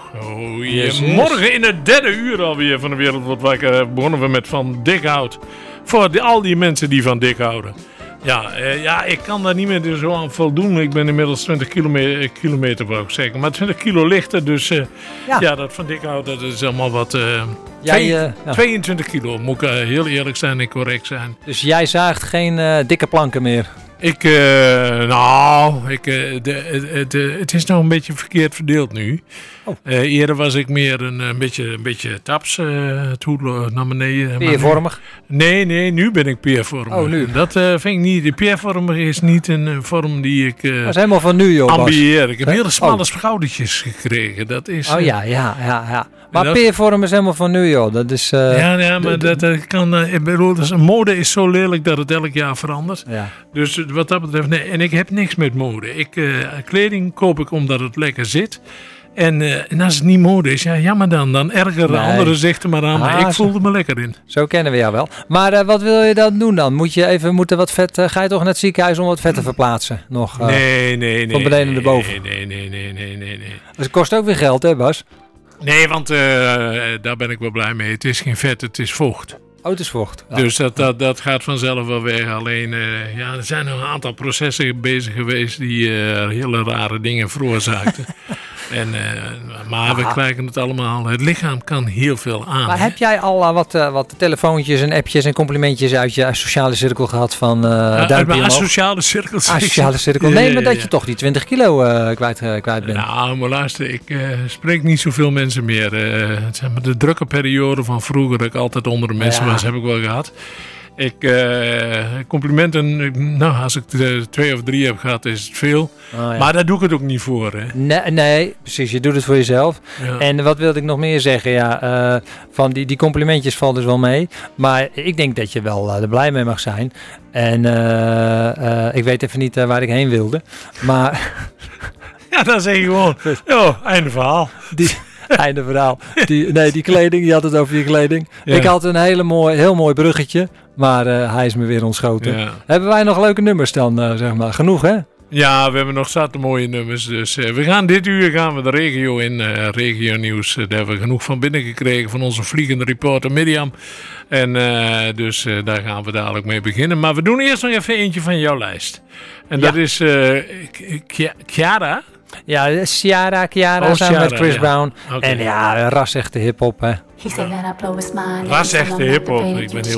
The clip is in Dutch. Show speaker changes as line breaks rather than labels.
Morgen in het derde uur alweer van de Wereld Wordt Wakker begonnen we met Van Dik Hout. Voor al die mensen die van dik houden. Ja, ik kan daar niet meer zo aan voldoen. Ik ben inmiddels 20 kilometer wou ik zeggen. Maar 20 kilo lichter, dus dat van dik hout, dat is allemaal wat... 22 kilo, moet ik heel eerlijk zijn en correct zijn.
Dus jij zaagt geen dikke planken meer?
Het is nou een beetje verkeerd verdeeld nu. Eerder was ik meer een beetje taps, naar beneden.
Peervormig?
Nee, nu ben ik peervormig.
Oh, nu?
Dat vind ik niet. De peervormig is niet een vorm die ik
dat is helemaal van nu, joh,
ambieer. Ik heb hele smalle schoudertjes gekregen. Dat is...
Ja. Maar peervorm is helemaal van nu, joh. Dat is...
maar dat kan... ik bedoel, mode is zo lelijk dat het elk jaar verandert.
Ja.
Dus wat dat betreft... Nee, en ik heb niks met mode. Kleding koop ik omdat het lekker zit. En als het niet mode is, ja, jammer dan. Dan ergeren anderen zich er maar aan. Maar ik voelde me lekker in.
Zo kennen we jou wel. Maar wat wil je dan doen dan? Moet er wat vet... ga je toch naar het ziekenhuis om wat vet te verplaatsen? Nog,
nee.
Van beneden naar boven?
Nee.
Dus het kost ook weer geld, hè, Bas?
Nee, want daar ben ik wel blij mee. Het is geen vet, het is vocht.
Oh, het is vocht. Ja.
Dus dat gaat vanzelf wel weg. Alleen, er zijn nog een aantal processen bezig geweest die hele rare dingen veroorzaakten. Maar we krijgen het allemaal. Het lichaam kan heel veel aan.
Maar heb jij al wat telefoontjes en appjes en complimentjes uit je sociale cirkel gehad van duimpje omhoog?
Asociale cirkel?
Asociale cirkel. Nee, maar dat je toch die 20 kilo kwijt bent.
Nou, maar luister, ik spreek niet zoveel mensen meer. Zeg maar, de drukke periode van vroeger, dat ik altijd onder de mensen was, heb ik wel gehad. Complimenten, als ik 2 of 3 heb gehad, is het veel. Maar daar doe ik het ook niet voor. Hè?
Nee, precies. Je doet het voor jezelf. Ja. En wat wilde ik nog meer zeggen? Van die complimentjes valt dus wel mee. Maar ik denk dat je wel er blij mee mag zijn. En ik weet even niet waar ik heen wilde. Maar...
Ja, dan zeg je gewoon, einde verhaal.
Einde verhaal. Die kleding, je had het over je kleding. Ja. Ik had een heel mooi bruggetje, maar hij is me weer ontschoten. Ja. Hebben wij nog leuke nummers dan, zeg maar? Genoeg, hè?
Ja, we hebben nog zat mooie nummers. Dus we gaan dit uur de regio in, regio nieuws. Daar hebben we genoeg van binnengekregen van onze vliegende reporter Mirjam. En dus daar gaan we dadelijk mee beginnen. Maar we doen eerst nog even eentje van jouw lijst. En dat is Chiara.
Ja, Ciara samen met Chris Brown. Okay. En ras-echte hip-hop, hè.
Ras-echte hip-hop. Ik ben heel